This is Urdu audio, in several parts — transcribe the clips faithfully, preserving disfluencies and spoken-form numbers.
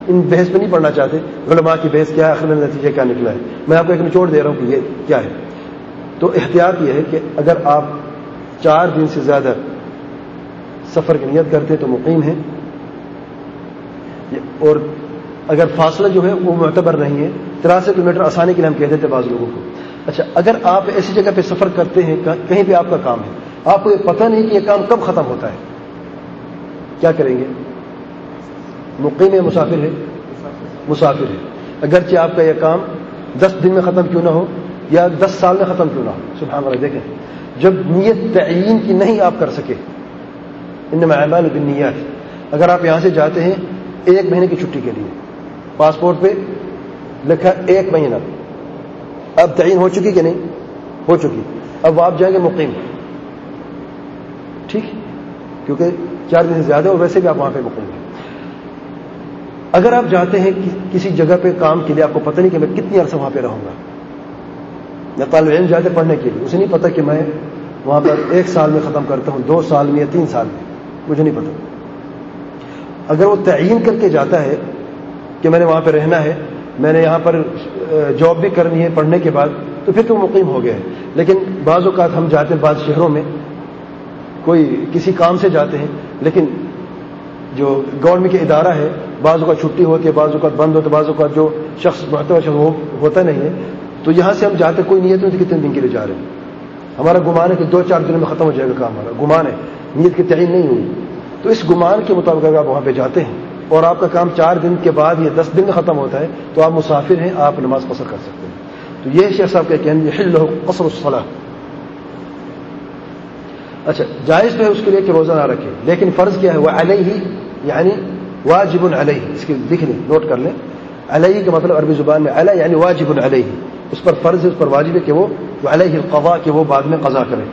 ان بحث پہ نہیں پڑھنا چاہتے، علماء کی بحث کیا ہے، آخر میں نتیجہ کیا نکلا ہے. میں آپ کو ایک نچوڑ دے رہا ہوں کہ یہ کیا ہے. تو احتیاط یہ ہے کہ اگر آپ چار دن سے زیادہ سفر کی نیت کرتے تو مقیم ہیں، اور اگر فاصلہ جو ہے وہ معتبر نہیں ہے. تراسی کلو میٹر آسانی کے لیے ہم کہہ دیتے بعض لوگوں کو. اچھا، اگر آپ ایسی جگہ پہ سفر کرتے ہیں کہیں پہ آپ کا کام ہے، آپ کو یہ پتہ نہیں کہ یہ کام کب ختم ہوتا ہے، کیا کریں گے؟ مقیم ہے، مسافر ہے؟ مسافر ہے. اگرچہ آپ کا یہ کام دس دن میں ختم کیوں نہ ہو یا دس سال میں ختم کیوں نہ ہو. سبحان اللہ. دیکھیں، جب نیت تعیین کی نہیں آپ کر سکے، انما الاعمال بالنیات. اگر آپ یہاں سے جاتے ہیں ایک مہینے کی چھٹی کے لیے، پاسپورٹ پہ لکھا ایک مہینہ، اب تعین ہو چکی کہ نہیں ہو چکی، اب آپ جائیں گے مقیم، ٹھیک، کیونکہ چار دن سے زیادہ اور ویسے بھی آپ وہاں پہ مقیم ہیں. اگر آپ جاتے ہیں کسی جگہ پہ کام کے لیے، آپ کو پتہ نہیں کہ میں کتنی عرصہ وہاں پہ رہوں گا، یا طالب علم جاتے پڑھنے کے لیے، اسے نہیں پتہ کہ میں وہاں پر ایک سال میں ختم کرتا ہوں، دو سال میں یا تین سال میں، مجھے نہیں پتہ. اگر وہ تعین کر کے جاتا ہے کہ میں نے وہاں پہ رہنا ہے، میں نے یہاں پر جاب بھی کرنی ہے پڑھنے کے بعد، تو پھر تو مقیم ہو گیا ہے. لیکن بعض اوقات ہم جاتے ہیں بعض شہروں میں، کوئی کسی کام سے جاتے ہیں، لیکن جو گورنمنٹ کے ادارہ ہے بعض اوقات چھٹی ہوتی ہے، بعض اوقات بند ہوتے، بعض اوقات جو شخص معتبر شخص وہ ہوتا نہیں ہے، تو یہاں سے ہم جاتے کوئی نیت نہیں کتنے دن کے لیے جا رہے ہیں. ہمارا گمان ہے کہ دو چار دنوں میں ختم ہو جائے گا کام، ہمارا گمان ہے، نیت کی تعین نہیں ہوئی. تو اس گمان کے مطابق اگر آپ وہاں پہ جاتے ہیں اور آپ کا کام چار دن کے بعد یا دس دن میں ختم ہوتا ہے تو آپ مسافر ہیں، آپ نماز قصر کر سکتے ہیں. تو یہ شیخ صاحب کے کہنے یحل له قصر الصلاۃ. اچھا، جائز تو ہے اس کے لیے کہ روزہ نہ رکھے، لیکن فرض کیا ہے؟ وہ علیہ، یعنی واجب علیہ. اس کے لکھ لیں، نوٹ کر لیں. علیہ کا مطلب عربی زبان میں علی یعنی واجب علیہ، اس پر فرض ہے، اس پر واجب ہے کہ وہ علیہ القضاء، کہ وہ بعد میں قضا کرے.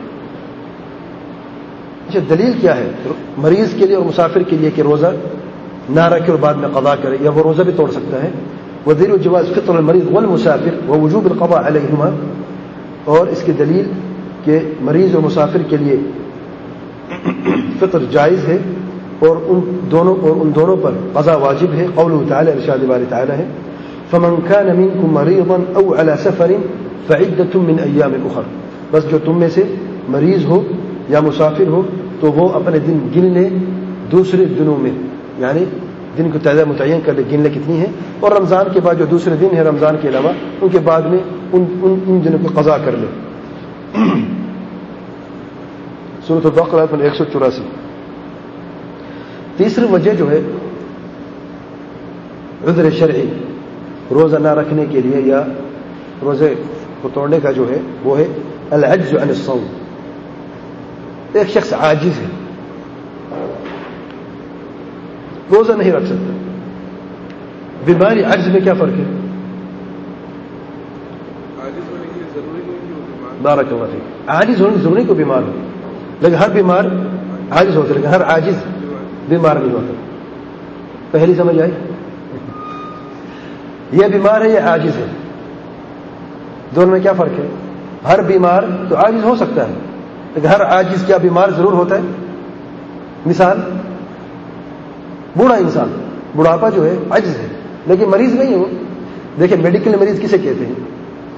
اچھا، دلیل کیا ہے مریض کے لیے اور مسافر کے لیے کہ روزہ نہ رکھے اور بعد میں قضا کرے، یا وہ روزہ بھی توڑ سکتا ہے؟ ودلیل جواز فطر المریض والمسافر ووجوب القضاء علیہما. اور اس کی دلیل کہ مریض اور مسافر کے لیے فطر جائز ہے اور ان دونوں اور ان دونوں پر قضا واجب ہے. قوله تعالی، ارشاد باری تعالی ہے، فمن كان منكم مريضا او على سفر فعدة من ایام اخر. بس جو تم میں سے مریض ہو یا مسافر ہو تو وہ اپنے دن گن لے دوسرے دنوں میں، یعنی دن کو تعداد متعین کر لے، گن لے کتنی ہے، اور رمضان کے بعد جو دوسرے دن ہے رمضان کے علاوہ ان کے بعد میں ان ان, ان دنوں کو قضا کر لے. سورۃ البقرہ ایک سو چوراسی. تیسری وجہ جو ہے عذر شرعی، روزہ نہ رکھنے کے لیے یا روزے کو توڑنے کا جو ہے وہ ہے العجز عن الصوم. ایک شخص عاجز ہے، روزہ نہیں رکھ سکتا. بیماری عجز میں کیا فرق ہے؟ بارک اللہ فیک. عاجز ہونے ضروری کو بیمار ہو، لیکن ہر بیمار عاجز ہوتا ہے، لیکن ہر عاجز بیمار نہیں ہوتا. پہلی سمجھ آئی؟ یہ بیمار ہے، یہ عاجز ہے، دونوں میں کیا فرق ہے؟ ہر بیمار تو عاجز ہو سکتا ہے، لیکن ہر عاجز کیا بیمار ضرور ہوتا ہے؟ مثال، بوڑھا انسان، بڑھاپا جو ہے عجز ہے لیکن مریض نہیں ہو. دیکھیں میڈیکل مریض کسے کہتے ہیں؟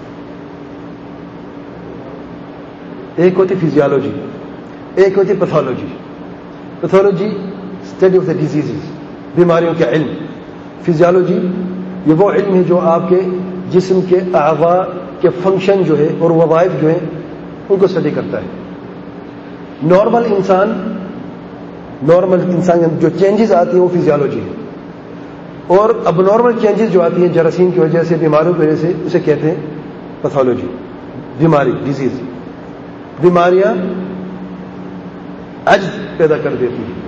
ایک ہوتی فزیالوجی، ایک ہوتی pathology. Pathology study of the diseases, بیماریوں کا علم. فزیالوجی یہ وہ علم ہے جو آپ کے جسم کے اعضاء کے فنکشن جو ہے اور وظائف جو ہیں ان کو اسٹڈی کرتا ہے. نارمل انسان نارمل انسان جو چینجز آتی ہیں وہ فزیالوجی ہے، اور اب نارمل چینجز جو آتی ہیں جراثیم کی وجہ سے، بیماریوں کی وجہ سے، اسے کہتے ہیں پیتھولوجی. بیماری، ڈیزیز، بیماریاں عجز پیدا کر دیتی ہیں.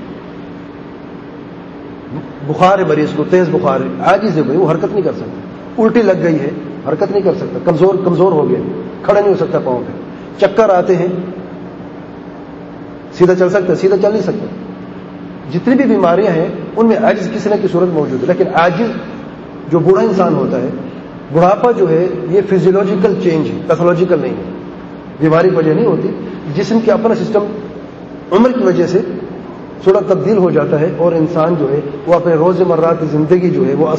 بخار ہے مریض کو، تیز بخار ہے، عاجز ہے بھائی، وہ حرکت نہیں کر سکتا. الٹی لگ گئی ہے، حرکت نہیں کر سکتا، کمزور کمزور ہو گیا، کھڑا نہیں ہو سکتا پاؤں پہ. چکر آتے ہیں، سیدھا چل سکتا، سیدھا چل نہیں سکتا. جتنی بھی بیماریاں ہیں ان میں عاجز کسی نہ کسی صورت موجود ہے. لیکن عاجز جو بوڑھا انسان ہوتا ہے، بڑھاپا جو ہے یہ فزیولوجیکل چینج ہے، پیتھولوجیکل نہیں ہے، بیماری کی وجہ نہیں ہوتی. جسم کے اپنا سسٹم عمر کی وجہ سے تھوڑا تبدیل ہو جاتا ہے، اور انسان جو ہے وہ اپنے روز مرہ کی زندگی جو ہے وہ